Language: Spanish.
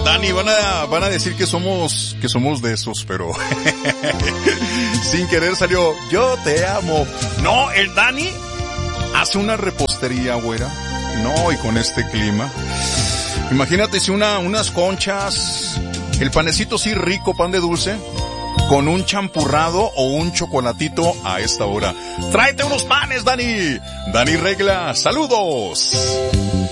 Dani, van a decir que somos de esos, pero sin querer salió, yo te amo. No, el Dani hace una repostería, güera. No, y con este clima. Imagínate si unas conchas, el panecito sí rico, pan de dulce, con un champurrado o un chocolatito a esta hora. Tráete unos panes, Dani. Dani Regla, saludos.